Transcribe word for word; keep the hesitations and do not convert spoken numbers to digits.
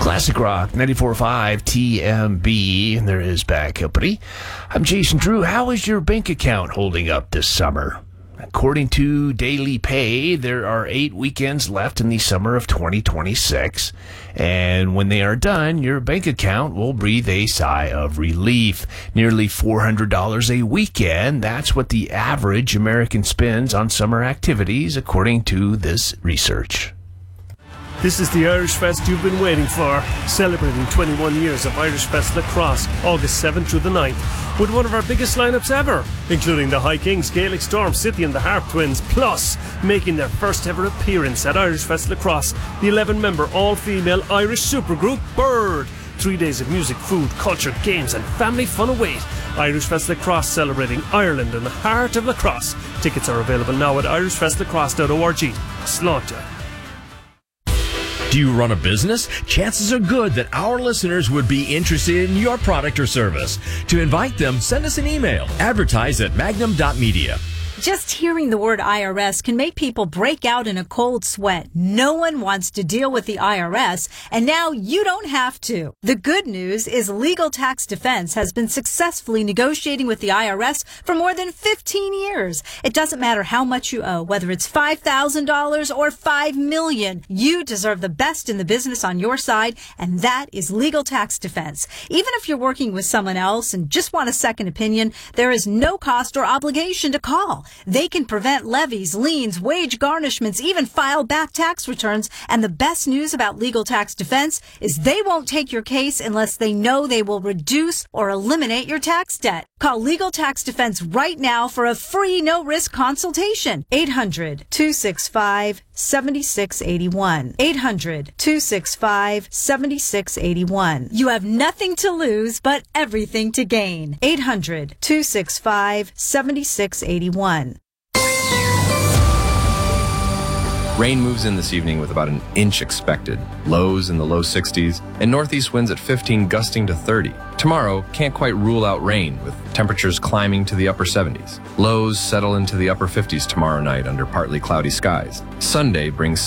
Classic Rock ninety-four point five T M B, and there is Bad Company. I'm Jason Drew. How is your bank account holding up this summer? According to Daily Pay, there are eight weekends left in the summer of twenty twenty-six, and when they are done, your bank account will breathe a sigh of relief. Nearly four hundred dollars a weekend, that's what the average American spends on summer activities, according to this research. This is the Irish Fest you've been waiting for, celebrating twenty-one years of Irish Fest Lacrosse, August seventh through the ninth, with one of our biggest lineups ever, including the High Kings, Gaelic Storm, City and the Harp Twins, plus making their first ever appearance at Irish Fest Lacrosse, the eleven-member all-female Irish supergroup Bird. Three days of music, food, culture, games and family fun await. Irish Fest Lacrosse, celebrating Ireland and the heart of lacrosse. Tickets are available now at irish fest lacrosse dot org. Slánta. Do you run a business? Chances are good that our listeners would be interested in your product or service. To invite them, send us an email. Advertise at magnum dot media. Just hearing the word I R S can make people break out in a cold sweat. No one wants to deal with the I R S, and now you don't have to. The good news is Legal Tax Defense has been successfully negotiating with the I R S for more than fifteen years. It doesn't matter how much you owe, whether it's five thousand dollars or five million dollars. You deserve the best in the business on your side, and that is Legal Tax Defense. Even if you're working with someone else and just want a second opinion, there is no cost or obligation to call. They can prevent levies, liens, wage garnishments, even file back tax returns. And the best news about Legal Tax Defense is they won't take your case unless they know they will reduce or eliminate your tax debt. Call Legal Tax Defense right now for a free no-risk consultation. eight hundred, two six five, seven six eight one. eight hundred, two six five, seven six eight one. You have nothing to lose but everything to gain. eight hundred, two six five, seven six eight one. Rain moves in this evening with about an inch expected, lows in the low sixties, and northeast winds at fifteen gusting to thirty. Tomorrow, can't quite rule out rain, with temperatures climbing to the upper seventies. Lows settle into the upper fifties tomorrow night under partly cloudy skies. Sunday brings